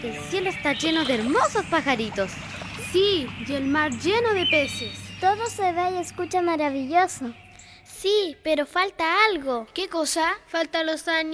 El cielo está lleno de hermosos pajaritos. Sí, y el mar lleno de peces. Todo se ve y escucha maravilloso. Sí, pero falta algo. ¿Qué cosa? Faltan los